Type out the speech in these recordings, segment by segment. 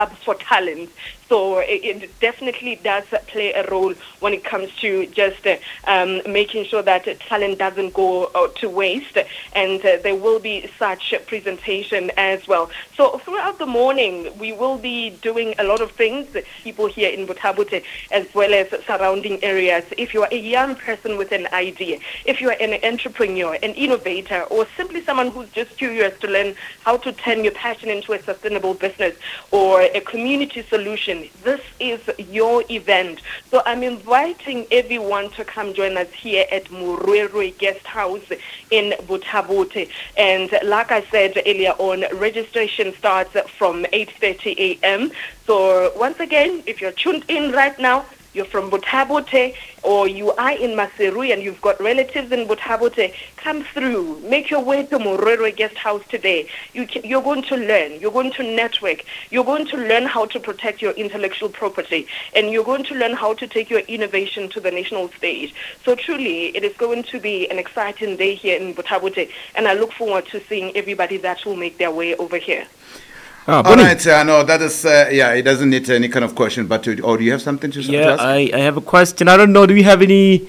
for talent. So it definitely does play a role when it comes to just making sure that talent doesn't go to waste, and there will be such presentation as well. So throughout the morning, we will be doing a lot of things, people here in Buthabute, as well as surrounding areas. If you are a young person with an idea, if you are an entrepreneur, an innovator, or simply someone who's just curious to learn how to turn your passion into a sustainable business or a community solution, this is your event. So I'm inviting everyone to come join us here at Murwerwe Guest House in Buthabute. And like I said earlier on, registration starts from 8:30 a.m. So once again, if you're tuned in right now, you're from Buthabute, or you are in Maseru and you've got relatives in Buthabute, come through. Make your way to Murwerwe Guest House today. You're going to learn. You're going to network. You're going to learn how to protect your intellectual property. And you're going to learn how to take your innovation to the national stage. So truly, it is going to be an exciting day here in Buthabute. And I look forward to seeing everybody that will make their way over here. All right, no, that is, it doesn't need any kind of question, but do you have something to say? Yeah, I have a question. I don't know, do we have any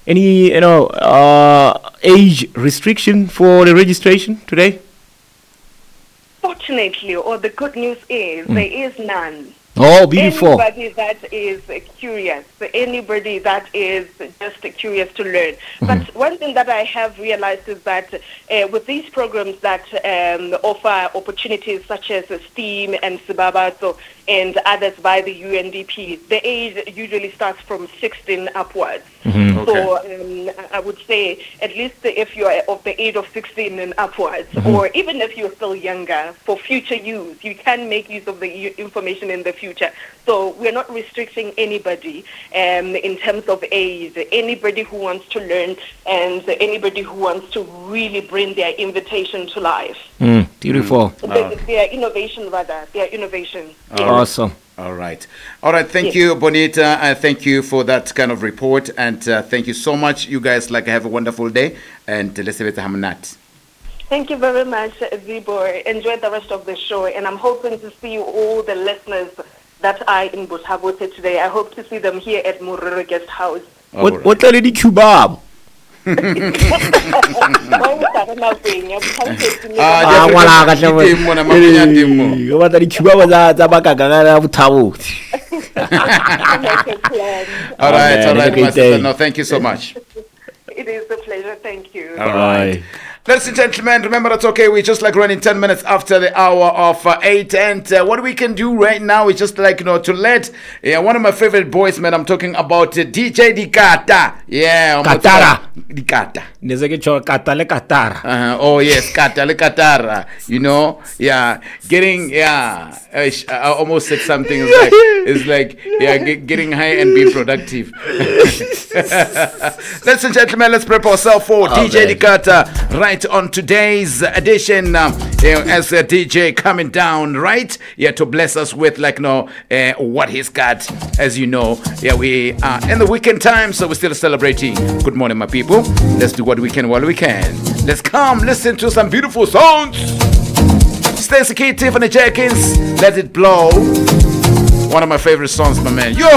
age restriction for the registration today? Fortunately, or the good news is, there is none. Oh, beautiful. Anybody that is curious, anybody that is just curious to learn. But one thing that I have realized is that with these programs that offer opportunities such as STEAM and Sibaba and others by the UNDP, the age usually starts from 16 upwards. So I would say at least if you are of the age of 16 and upwards, or even if you're still younger, for future use, you can make use of the information in the future. So we're not restricting anybody in terms of age. Anybody who wants to learn and anybody who wants to really bring their invitation to life. Beautiful. Their innovation, rather. Their innovation. Awesome. All right. Thank you, Bonita. Thank you for that kind of report. And thank you so much. You guys have a wonderful day. And let's have it Hamnat. Thank you very much, Zibor. Enjoy the rest of the show. And I'm hoping to see all the listeners that are in Buthabute today. I hope to see them here at Murwerwe Guest House. What are the kebab? All right. No, thank you so much. It is a pleasure. Thank you. All right. Ladies and gentlemen, remember that's okay. We're just running 10 minutes after the hour of 8. And what we can do right now is just to let one of my favorite boys, man, I'm talking about DJ Dikata. Yeah. Katara. Dikata. Oh, yes. Katara. Yeah. Getting, I almost said something. It's like getting high and being productive. Ladies and gentlemen, let's prep ourselves for DJ Dikata right on today's edition as a DJ coming down to bless us with what he's got. As you know, we are in the weekend time, so we're still celebrating. Good morning, my people. Let's do what we can while we can. Let's come listen to some beautiful songs. Stacey K, Tiffany Jenkins, Let It Blow. One of my favorite songs, my man. Yo!